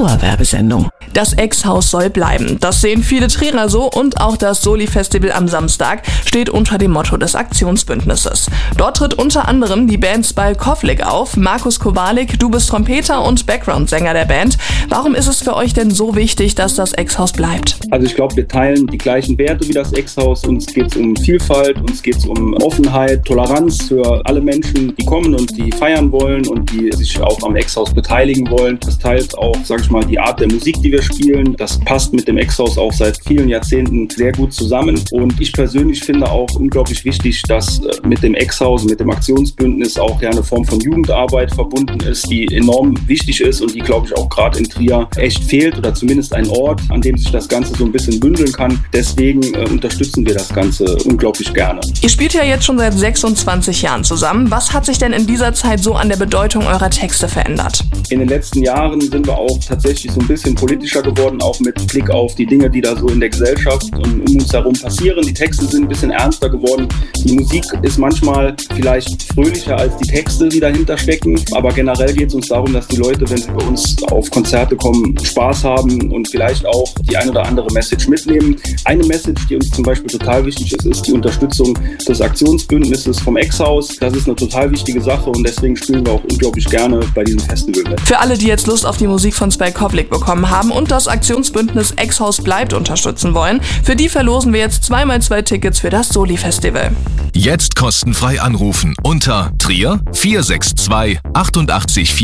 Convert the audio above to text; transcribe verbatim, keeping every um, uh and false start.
Dauerwerbesendung. Das Ex-Haus soll bleiben. Das sehen viele Trierer so und auch das Soli-Festival am Samstag steht unter dem Motto des Aktionsbündnisses. Dort tritt unter anderem die Band Spykovlik auf. Markus Kowalik, du bist Trompeter und Background-Sänger der Band. Warum ist es für euch denn so wichtig, dass das Ex-Haus bleibt? Also ich glaube, wir teilen die gleichen Werte wie das Ex-Haus. Uns geht es um Vielfalt, uns geht es um Offenheit, Toleranz für alle Menschen, die kommen und die feiern wollen und die sich auch am Ex-Haus beteiligen wollen. Das teilt auch, sage ich mal, die Art der Musik, die wir spielen. Das passt mit dem Ex-Haus auch seit vielen Jahrzehnten sehr gut zusammen. Und ich persönlich finde auch unglaublich wichtig, dass mit dem Ex-Haus, mit dem Aktionsbündnis auch ja eine Form von Jugendarbeit verbunden ist, die enorm wichtig ist und die, glaube ich, auch gerade in Trier echt fehlt oder zumindest ein Ort, an dem sich das Ganze so ein bisschen bündeln kann. Deswegen äh, unterstützen wir das Ganze unglaublich gerne. Ihr spielt ja jetzt schon seit sechsundzwanzig Jahren zusammen. Was hat sich denn in dieser Zeit so an der Bedeutung eurer Texte verändert? In den letzten Jahren sind wir auch tatsächlich so ein bisschen politischer geworden, auch mit Blick auf die Dinge, die da so in der Gesellschaft und um uns herum passieren. Die Texte sind ein bisschen ernster geworden. Die Musik ist manchmal vielleicht fröhlicher als die Texte, die dahinter stecken. Aber generell geht es uns darum, dass die Leute, wenn sie bei uns auf Konzerte kommen, Spaß haben und vielleicht auch die ein oder andere Message mitnehmen. Eine Message, die uns zum Beispiel total wichtig ist, ist die Unterstützung des Aktionsbündnisses vom Ex-Haus. Das ist eine total wichtige Sache und deswegen spielen wir auch unglaublich gerne bei diesem Festival mit. Für alle, die jetzt Lust auf die Musik von Spykovlik bekommen haben und das Aktionsbündnis Ex-Haus bleibt unterstützen wollen, für die verlosen wir jetzt zweimal zwei Tickets für das Soli-Festival. Jetzt kostenfrei anrufen unter Trier vier sechs zwei achtundachtzig